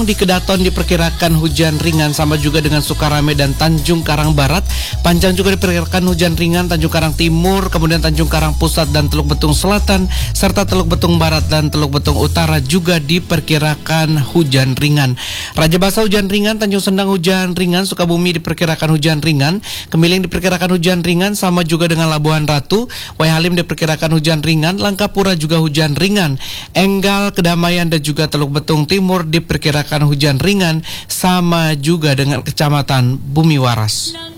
di Kedaton diperkirakan hujan ringan, sama juga dengan Sukarame dan Tanjung Karang Barat. Panjang juga diperkirakan hujan ringan, Tanjung Karang Timur, kemudian Tanjung Karang Pusat dan Teluk Betung Selatan, serta Teluk Betung Barat dan Teluk Betung Utara juga diperkirakan hujan ringan. Raja Basa hujan ringan, Tanjung Sendang hujan ringan, Sukabumi diperkirakan hujan ringan, Kemiling diperkirakan hujan ringan, sama juga dengan Labuhan Ratu. Waihalim diperkirakan hujan ringan, Langkapura juga hujan ringan, Enggal, Kedamaian dan juga Teluk Betung Timur diperkirakan hujan ringan, sama juga dengan Kecamatan Bumi Waras.